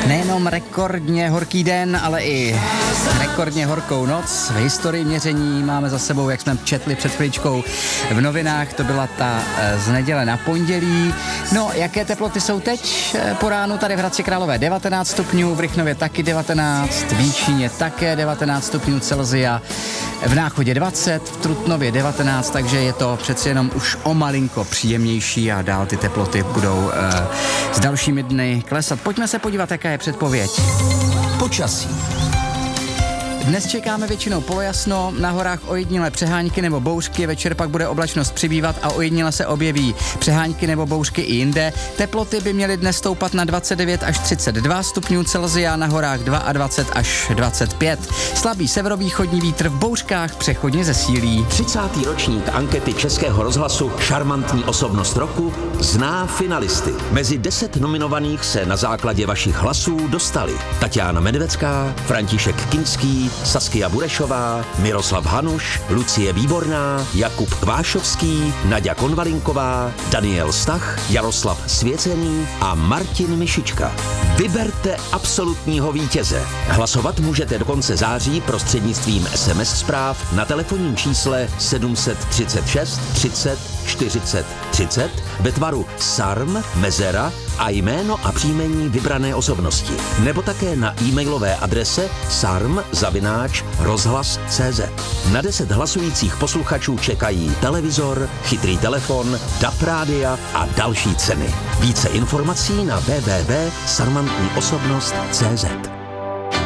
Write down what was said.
Nejenom rekordně horký den, ale i rekordně horkou noc. V historii měření máme za sebou, jak jsme četli před chvíličkou v novinách, to byla ta z neděle na pondělí. No, jaké teploty jsou teď? Po ránu tady v Hradci Králové 19 stupňů, v Rychnově taky 19, v Jíčíně také 19 stupňů Celsia, v Náchodě 20, v Trutnově 19, takže je to přeci jenom už o malinko příjemnější a dál ty teploty budou s dalšími dny klesat. Pojďme se podívat, jaká je předpověď. Počasí. Dnes čekáme většinou polojasno, na horách ojedinělé přehánky nebo bouřky, večer pak bude oblačnost přibývat a ojediněle se objeví přehánky nebo bouřky i jinde. Teploty by měly dnes stoupat na 29 až 32 stupňů Celsia, na horách 22 až 25. Slabý severovýchodní vítr v bouřkách přechodně zesílí. 30. ročník ankety Českého rozhlasu Šarmantní osobnost roku zná finalisty. Mezi 10 nominovaných se na základě vašich hlasů dostali Tatiana Medvecká, František Kinský, Saskia Burešová, Miroslav Hanuš, Lucie Výborná, Jakub Kvášovský, Naďa Konvalinková, Daniel Stach, Jaroslav Svěcený a Martin Mišička. Vyberte absolutního vítěze. Hlasovat můžete do konce září prostřednictvím SMS zpráv na telefonním čísle 736 30 40 30 ve tvaru SARM, mezera a jméno a příjmení vybrané osobnosti. Nebo také na e-mailové adrese sarm@rozhlas.cz. Na 10 hlasujících posluchačů čekají televizor, chytrý telefon, DAB rádia a další ceny. Více informací na www.sarmantniosobnost.cz.